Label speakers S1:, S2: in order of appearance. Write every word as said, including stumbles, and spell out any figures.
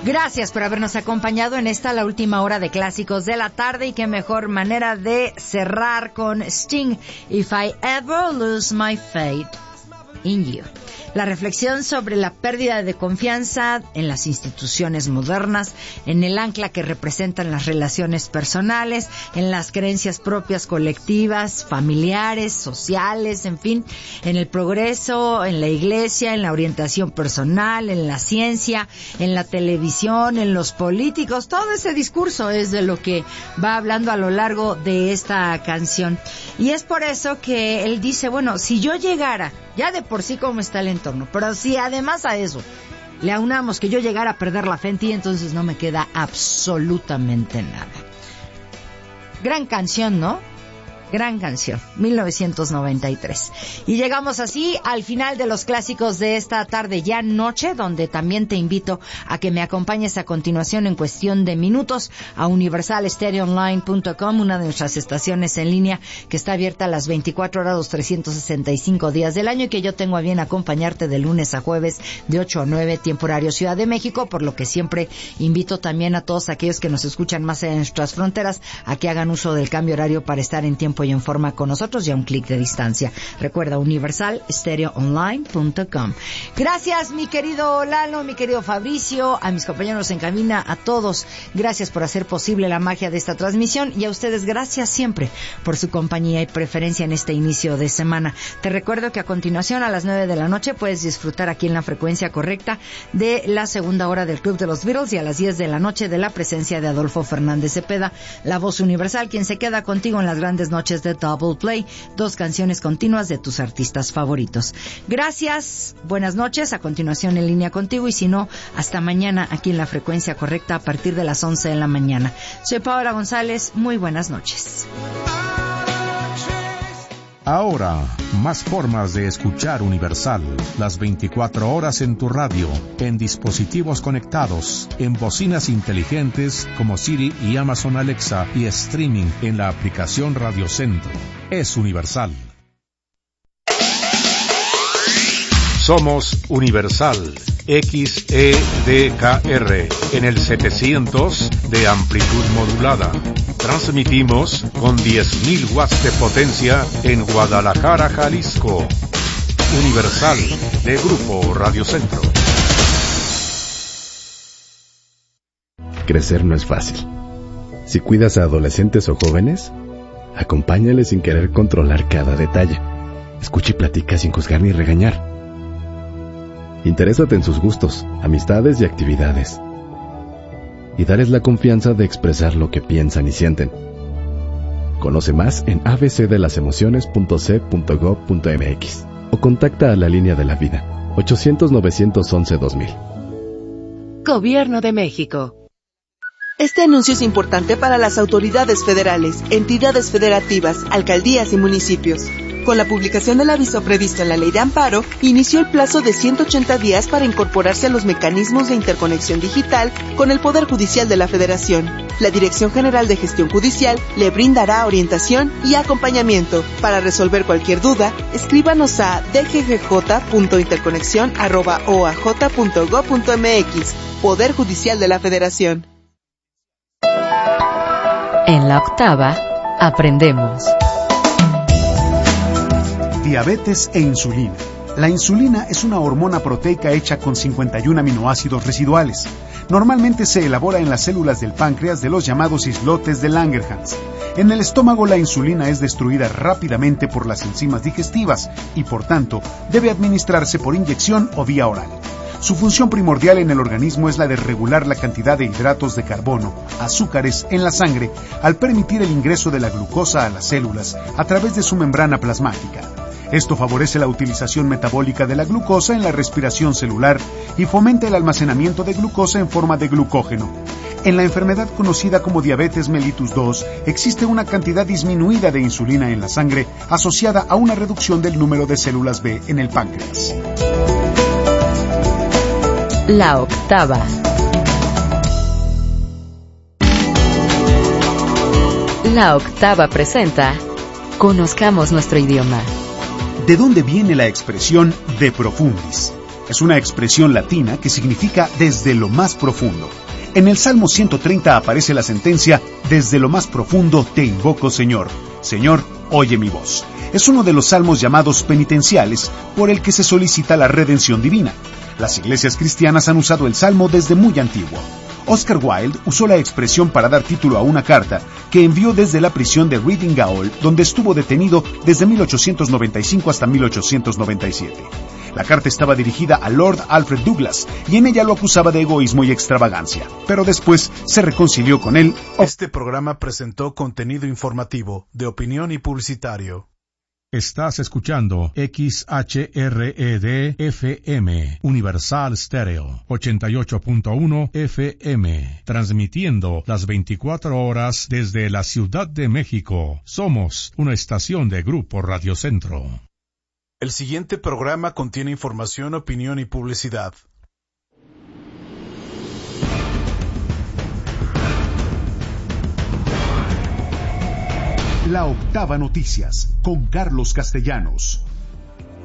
S1: Gracias por habernos acompañado en esta, la última hora de clásicos de la tarde, y qué mejor manera de cerrar con Sting, If I Ever Lose My Faith in You. La reflexión sobre la pérdida de confianza en las instituciones modernas, en el ancla que representan las relaciones personales, en las creencias propias colectivas, familiares, sociales, en fin, en el progreso, en la iglesia, en la orientación personal, en la ciencia, en la televisión, en los políticos. Todo ese discurso es de lo que va hablando a lo largo de esta canción. Y es por eso que él dice, bueno, si yo llegara, ya de por sí como está el entorno, pero si además a eso le aunamos que yo llegara a perder la fe en ti, entonces no me queda absolutamente nada. Gran canción, ¿no? Gran canción, mil novecientos noventa y tres. Y llegamos así al final de los clásicos de esta tarde, ya noche, donde también te invito a que me acompañes a continuación en cuestión de minutos a universal stereo online punto com, una de nuestras estaciones en línea que está abierta a las veinticuatro horas, los trescientos sesenta y cinco días del año, y que yo tengo a bien acompañarte de lunes a jueves de ocho a nueve, tiempo horario Ciudad de México, por lo que siempre invito también a todos aquellos que nos escuchan más allá de nuestras fronteras a que hagan uso del cambio horario para estar en tiempo y en forma con nosotros y a un clic de distancia. Recuerda, universal stereo online punto com. Gracias, mi querido Lalo, mi querido Fabricio, a mis compañeros en cabina, a todos, gracias por hacer posible la magia de esta transmisión, y a ustedes gracias siempre por su compañía y preferencia en este inicio de semana. Te recuerdo que a continuación, a las nueve de la noche, puedes disfrutar aquí en la frecuencia correcta de la segunda hora del Club de los Beatles, y a las diez de la noche de la presencia de Adolfo Fernández Cepeda, la voz universal, quien se queda contigo en las grandes noches de Double Play, dos canciones continuas de tus artistas favoritos. Gracias, buenas noches, a continuación en línea contigo, y si no, hasta mañana aquí en la frecuencia correcta a partir de las once de la mañana. Soy Paola González, muy buenas noches.
S2: Ahora, más formas de escuchar Universal, las veinticuatro horas en tu radio, en dispositivos conectados, en bocinas inteligentes como Siri y Amazon Alexa, y streaming en la aplicación Radio Centro. Es Universal. Somos Universal, X E D K R, en el setecientos de amplitud modulada. Transmitimos con diez mil watts de potencia en Guadalajara, Jalisco. Universal, de Grupo Radio Centro.
S3: Crecer no es fácil. Si cuidas a adolescentes o jóvenes, acompáñales sin querer controlar cada detalle. Escucha y platica sin juzgar ni regañar. Interésate en sus gustos, amistades y actividades. Y darles la confianza de expresar lo que piensan y sienten. Conoce más en a b c de las emociones punto c punto gov punto m x o contacta a la línea de la vida ochocientos, novecientos once, dos mil.
S4: Gobierno de México.
S5: Este anuncio es importante para las autoridades federales, entidades federativas, alcaldías y municipios. Con la publicación del aviso previsto en la Ley de Amparo, inició el plazo de ciento ochenta días para incorporarse a los mecanismos de interconexión digital con el Poder Judicial de la Federación. La Dirección General de Gestión Judicial le brindará orientación y acompañamiento. Para resolver cualquier duda, escríbanos a d g g j punto interconexión arroba o a j punto gob punto m x. Poder Judicial de la Federación.
S4: En la octava, aprendemos.
S6: Diabetes e insulina. La insulina es una hormona proteica hecha con cincuenta y un aminoácidos residuales. Normalmente se elabora en las células del páncreas de los llamados islotes de Langerhans. En el estómago la insulina es destruida rápidamente por las enzimas digestivas y, por tanto, debe administrarse por inyección o vía oral. Su función primordial en el organismo es la de regular la cantidad de hidratos de carbono, azúcares, en la sangre, al permitir el ingreso de la glucosa a las células a través de su membrana plasmática. Esto favorece la utilización metabólica de la glucosa en la respiración celular y fomenta el almacenamiento de glucosa en forma de glucógeno. En la enfermedad conocida como diabetes mellitus dos, existe una cantidad disminuida de insulina en la sangre asociada a una reducción del número de células B en el páncreas.
S4: La octava. La octava presenta Conozcamos nuestro idioma.
S6: ¿De dónde viene la expresión de profundis? Es una expresión latina que significa desde lo más profundo. En el Salmo ciento treinta aparece la sentencia, desde lo más profundo te invoco, Señor. Señor, oye mi voz. Es uno de los salmos llamados penitenciales por el que se solicita la redención divina. Las iglesias cristianas han usado el salmo desde muy antiguo. Oscar Wilde usó la expresión para dar título a una carta que envió desde la prisión de Reading Gaol, donde estuvo detenido desde mil ochocientos noventa y cinco hasta mil ochocientos noventa y siete. La carta estaba dirigida a Lord Alfred Douglas y en ella lo acusaba de egoísmo y extravagancia, pero después se reconcilió con él.
S7: Este programa presentó contenido informativo, de opinión y publicitario.
S2: Estás escuchando X H R E D F M, Universal Stereo, ochenta y ocho punto uno F M, transmitiendo las veinticuatro horas desde la Ciudad de México. Somos una estación de Grupo Radio Centro.
S7: El siguiente programa contiene información, opinión y publicidad.
S6: La Octava Noticias, con Carlos Castellanos.